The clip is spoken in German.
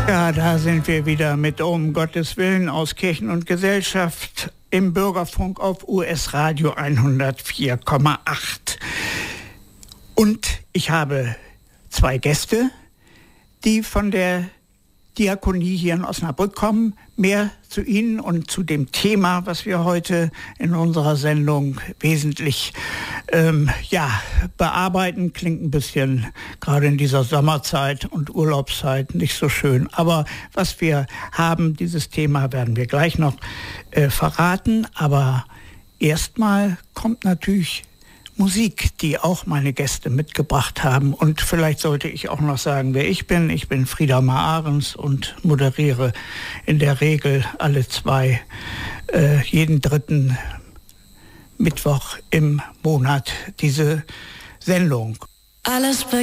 Ja, da sind wir wieder mit Um Gottes Willen aus Kirchen und Gesellschaft im Bürgerfunk auf US Radio 104,8. Und ich habe zwei Gäste, die von der Diakonie hier in Osnabrück kommen. Mehr zu ihnen und zu dem Thema, was wir heute in unserer Sendung wesentlich bearbeiten. Klingt ein bisschen gerade in dieser Sommerzeit und Urlaubszeit nicht so schön. Aber was wir haben, dieses Thema werden wir gleich noch verraten. Aber erstmal kommt natürlich Musik, die auch meine Gäste mitgebracht haben. Und vielleicht sollte ich auch noch sagen, wer ich bin. Ich bin Frieda Ahrens und moderiere in der Regel jeden dritten Mittwoch im Monat diese Sendung. Alles